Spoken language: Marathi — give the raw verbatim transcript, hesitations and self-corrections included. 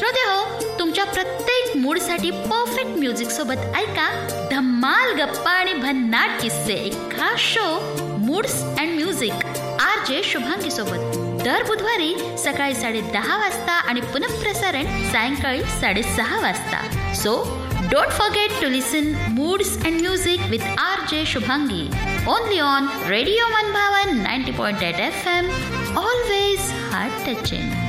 श्रोते हो, तुमच्या प्रत्येक मूडसाठी परफेक्ट म्युझिक सोबत ऐका धम्माल गप्पा आणि भन्नाट किस्से, एक खास show moods and music R J Shubhangi सोबत दर बुधवारी सकाळी साडे दहा वाजता आणि पुनःप्रसारण सायंकाळी साडेसहा वाजता. So don't forget to listen moods and music with R J Shubhangi only on radio मनभावन ninety point eight F M. Always heart touching.